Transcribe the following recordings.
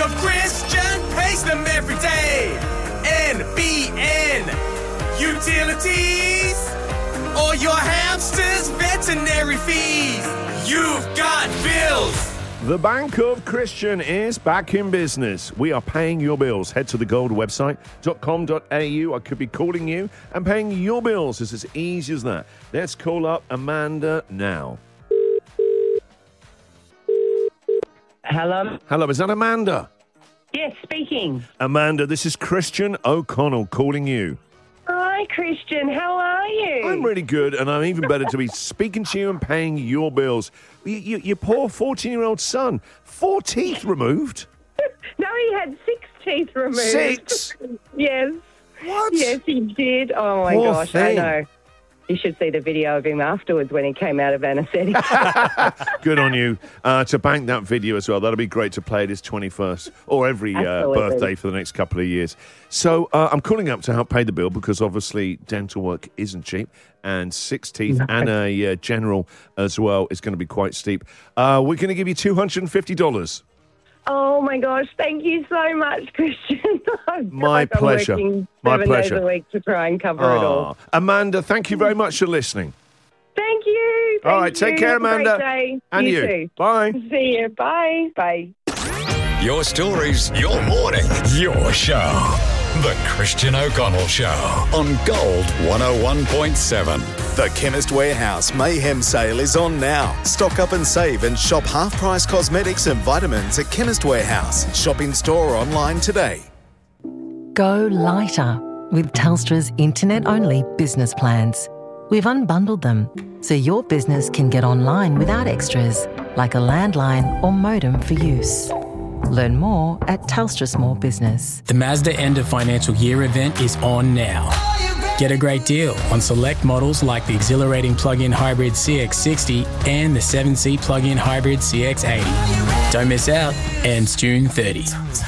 of Christian pays them every day. NBN Utilities, or your hamster's veterinary fees. You've got bills. The Bank of Christian is back in business. We are paying your bills. Head to the gold website.com.au. I could be calling you and paying your bills. It's as easy as that. Let's call up Amanda now. Hello? Hello, is that Amanda? Yes, speaking. Amanda, this is Christian O'Connell calling you. Hi, Christian. How are you? I'm really good, and I'm even better to be speaking to you and paying your bills. Your poor 14-year-old son, 4 teeth removed? No, he had 6 teeth removed. 6? Yes. What? Yes, he did. Oh, my Poor gosh, thing. I know. You should see the video of him afterwards when he came out of anaesthetic. Good on you to bank that video as well. That'll be great to play at his 21st or every Absolutely. birthday for the next couple of years. So I'm calling up to help pay the bill because obviously dental work isn't cheap, and 6 teeth and a general as well is going to be quite steep. We're going to give you $250. Oh, my gosh. Thank you so much, Christian. My pleasure. I'm My working 7 pleasure. days a week to try and cover it all. Amanda, thank you very much for listening. Thank you. All right, take care, Have a great Amanda. day. And you. Too. Bye. See you. Bye. Bye. Your stories, your morning, your show. The Christian O'Connell Show on Gold 101.7. The Chemist Warehouse Mayhem Sale is on now. Stock up and save and shop half-price cosmetics and vitamins at Chemist Warehouse. Shop in store or online today. Go lighter with Telstra's internet-only business plans. We've unbundled them so your business can get online without extras, like a landline or modem for use. Learn more at Telstra Small Business. The Mazda End of Financial Year event is on now. Get a great deal on select models like the exhilarating plug-in hybrid CX-60 and the 7-seat plug-in hybrid CX-80. Don't miss out. Ends June 30.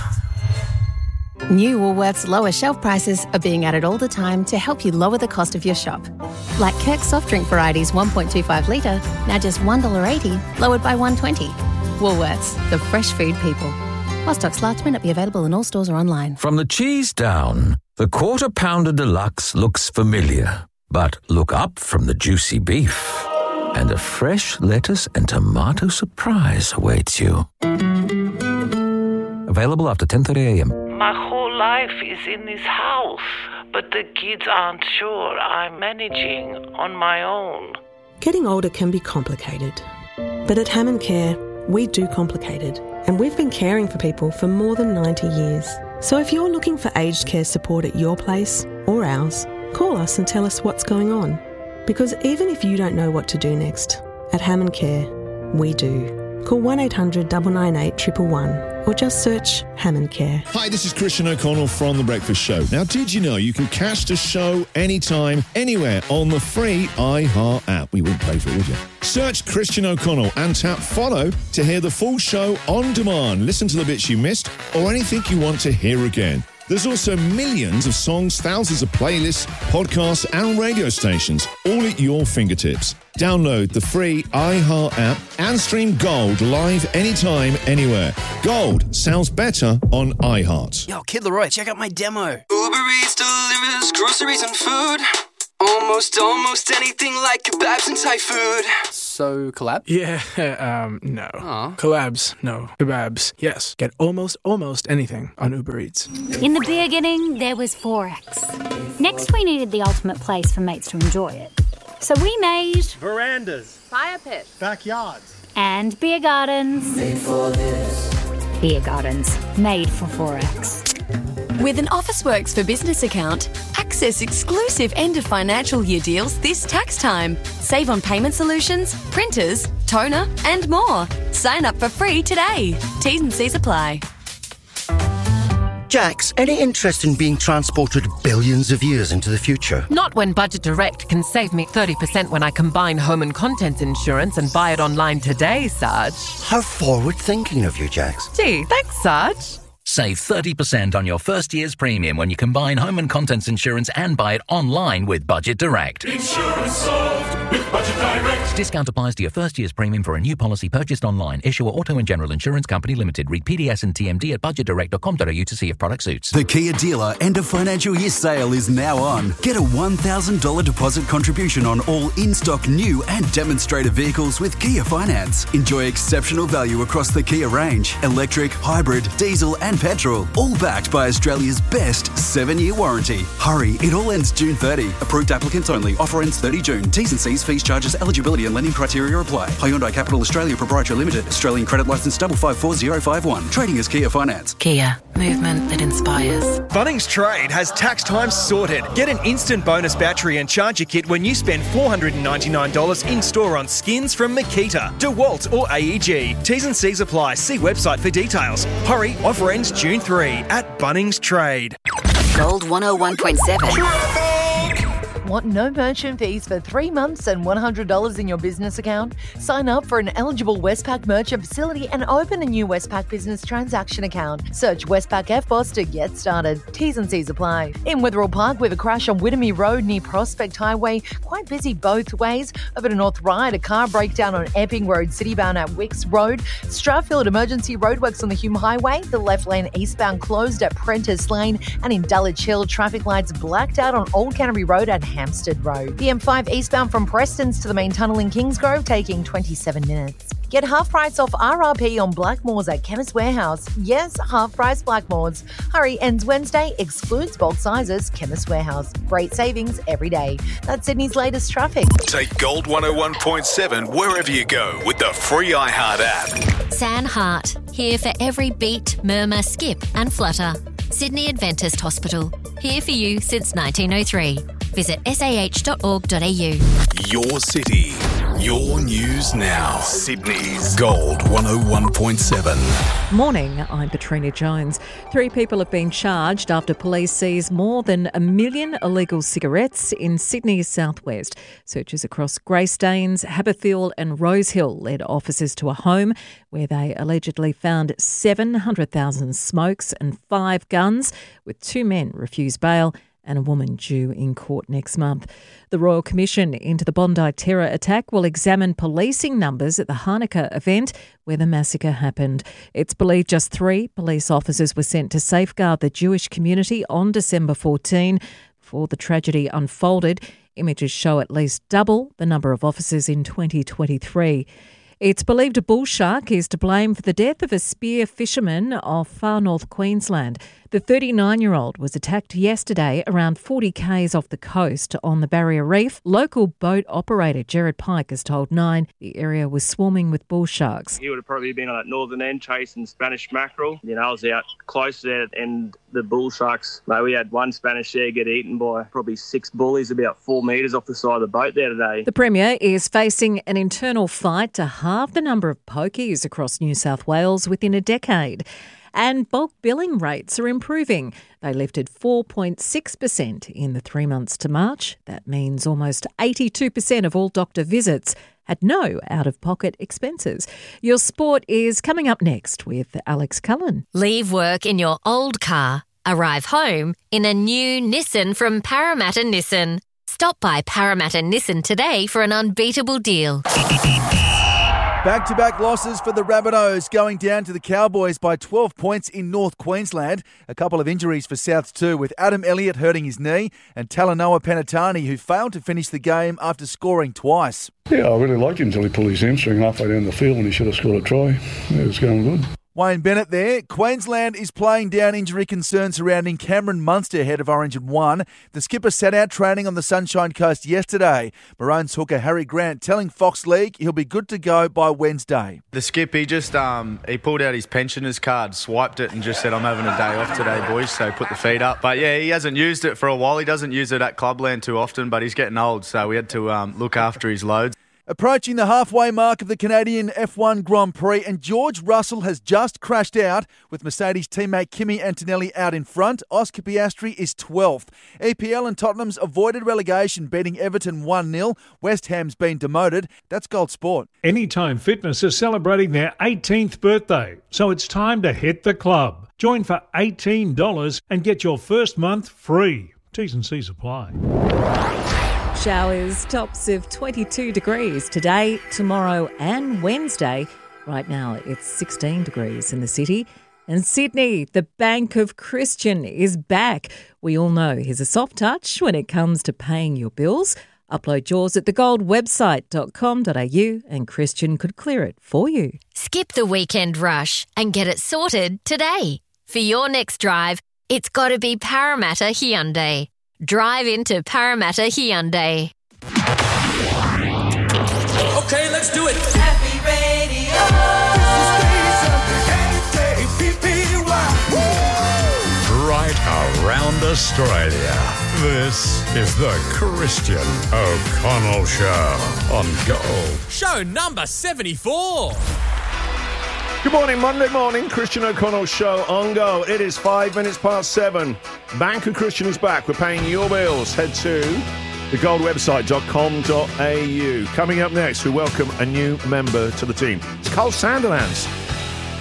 New Woolworths lower shelf prices are being added all the time to help you lower the cost of your shop. Like Kirk's soft drink varieties 1.25 litre, now just $1.80, lowered by $1.20. Woolworths, the fresh food people. While stocks last, may not be available in all stores or online. From the cheese down, the Quarter Pounder Deluxe looks familiar. But look up from the juicy beef, and a fresh lettuce and tomato surprise awaits you. Available after 10:30 a.m. My whole life is in this house, but the kids aren't sure I'm managing on my own. Getting older can be complicated. But at Hammond Care, we do complicated. And we've been caring for people for more than 90 years. So if you're looking for aged care support at your place or ours, call us and tell us what's going on. Because even if you don't know what to do next, at Hammond Care, we do. Call 1-800-998-111 or just search Hammond Care. Hi, this is Christian O'Connell from The Breakfast Show. Now, did you know you can catch the show anytime, anywhere on the free iHeart app? We wouldn't pay for it, would you? Search Christian O'Connell and tap follow to hear the full show on demand. Listen to the bits you missed or anything you want to hear again. There's also millions of songs, thousands of playlists, podcasts and radio stations, all at your fingertips. Download the free iHeart app and stream Gold live anytime, anywhere. Gold sounds better on iHeart. Yo, Kid Leroy, check out my demo. Uber Eats delivers groceries and food. Almost anything like kebabs and Thai food. So, collab? Yeah, no. Aw. Collabs, no. Kebabs, yes. Get almost anything on Uber Eats. In the beginning, there was Forex. Next, we needed the ultimate place for mates to enjoy it. So we made... verandas, fire pits, backyards, and beer gardens. made for this. Beer gardens, made for Forex. With an Officeworks for Business account, access exclusive end of financial year deals this tax time. Save on payment solutions, printers, toner, and more. Sign up for free today. T's and C's apply. Jax, any interest in being transported billions of years into the future? Not when Budget Direct can save me 30% when I combine home and contents insurance and buy it online today, Sarge. How forward-thinking of you, Jax. Gee, thanks, Sarge. Save 30% on your first year's premium when you combine home and contents insurance and buy it online with Budget Direct. Insurance solved with Budget Direct. Discount applies to your first year's premium for a new policy purchased online. Issuer Auto and General Insurance Company Limited. Read PDS and TMD at budgetdirect.com.au to see if product suits. The Kia dealer end of financial year sale is now on. Get a $1,000 deposit contribution on all in-stock new and demonstrator vehicles with Kia Finance. Enjoy exceptional value across the Kia range. Electric, hybrid, diesel and petrol. All backed by Australia's best 7-year warranty. Hurry, it all ends June 30. Approved applicants only. Offer ends 30 June. T's and C's, fees, charges, eligibility and lending criteria apply. Hyundai Capital Australia Proprietary Limited. Australian credit licence 554051. Trading as Kia Finance. Kia, movement that inspires. Bunnings Trade has tax time sorted. Get an instant bonus battery and charger kit when you spend $499 in-store on skins from Makita, DeWalt or AEG. T's and C's apply. See website for details. Hurry, offer ends June 3 at Bunnings Trade. Gold 101.7. Want no merchant fees for 3 months and $100 in your business account? Sign up for an eligible Westpac merchant facility and open a new Westpac business transaction account. Search Westpac FBOSS to get started. T's and C's apply. In Witherell Park, with a crash on Whittamie Road near Prospect Highway, quite busy both ways. Over to North Ryde, a car breakdown on Epping Road, citybound at Wicks Road. Strathfield, emergency roadworks on the Hume Highway. The left lane eastbound closed at Prentice Lane, and in Dulwich Hill, traffic lights blacked out on Old Canterbury Road at Hampstead Road. The M5 eastbound from Prestons to the main tunnel in Kingsgrove, taking 27 minutes. Get half price off RRP on Blackmores at Chemist Warehouse. Yes, half price Blackmores. Hurry, ends Wednesday, excludes bulk sizes, Chemist Warehouse. Great savings every day. That's Sydney's latest traffic. Take Gold 101.7 wherever you go with the free iHeart app. San Hart, here for every beat, murmur, skip and flutter. Sydney Adventist Hospital, here for you since 1903. Visit sah.org.au. Your city, your news now. Sydney's Gold 101.7. Morning, I'm Katrina Jones. 3 people have been charged after police seized more than 1 million illegal cigarettes in Sydney's southwest. Searches across Greystanes, Haberfield and Rosehill led officers to a home where they allegedly found 700,000 smokes and 5 guns, with 2 men refused bail and a woman due in court next month. The Royal Commission into the Bondi terror attack will examine policing numbers at the Hanukkah event where the massacre happened. It's believed just 3 police officers were sent to safeguard the Jewish community on December 14 before the tragedy unfolded. Images show at least double the number of officers in 2023. It's believed a bull shark is to blame for the death of a spear fisherman off far north Queensland. The 39-year-old was attacked yesterday around 40 k's off the coast on the Barrier Reef. Local boat operator Gerard Pike has told Nine the area was swarming with bull sharks. He would have probably been on that northern end chasing Spanish mackerel. I was out close there and the bull sharks, mate, we had one Spanish there get eaten by probably 6 bullies about 4 metres off the side of the boat there today. The Premier is facing an internal fight to halve the number of pokies across New South Wales within a decade. And bulk billing rates are improving. They lifted 4.6% in the 3 months to March. That means almost 82% of all doctor visits had no out-of-pocket expenses. Your sport is coming up next with Alex Cullen. Leave work in your old car. Arrive home in a new Nissan from Parramatta Nissan. Stop by Parramatta Nissan today for an unbeatable deal. Back-to-back losses for the Rabbitohs, going down to the Cowboys by 12 points in North Queensland. A couple of injuries for Souths too, with Adam Elliott hurting his knee and Talanoa Penatani, who failed to finish the game after scoring twice. Yeah, I really liked him until he pulled his hamstring halfway down the field and he should have scored a try. It was going good. Wayne Bennett there. Queensland is playing down injury concerns surrounding Cameron Munster ahead of Origin 1. The skipper sat out training on the Sunshine Coast yesterday. Maroons hooker Harry Grant telling Fox League he'll be good to go by Wednesday. The skip, he just he pulled out his pensioner's card, swiped it and just said, I'm having a day off today, boys, so put the feet up. But yeah, he hasn't used it for a while. He doesn't use it at clubland too often, but he's getting old, so we had to look after his loads. Approaching the halfway mark of the Canadian F1 Grand Prix, and George Russell has just crashed out with Mercedes teammate Kimi Antonelli out in front. Oscar Piastri is 12th. EPL and Tottenham's avoided relegation, beating Everton 1-0. West Ham's been demoted. That's Gold Sport. Anytime Fitness is celebrating their 18th birthday, so it's time to hit the club. Join for $18 and get your first month free. T's and C's apply. Showers, tops of 22 degrees today, tomorrow and Wednesday. Right now it's 16 degrees in the city. And Sydney, the Bank of Christian is back. We all know he's a soft touch when it comes to paying your bills. Upload yours at thegoldwebsite.com.au and Christian could clear it for you. Skip the weekend rush and get it sorted today. For your next drive, it's got to be Parramatta Hyundai. Drive into Parramatta Hyundai. Okay, let's do it. Happy Radio. Right around Australia. This is the Christian O'Connell Show on Gold. Show number 74. Good morning, Monday morning, Christian O'Connell Show on Go. It is 5 minutes past 7. Bank of Christian is back. We're paying your bills. Head to thegoldwebsite.com.au. Coming up next, we welcome a new member to the team. It's Carl Sandilands.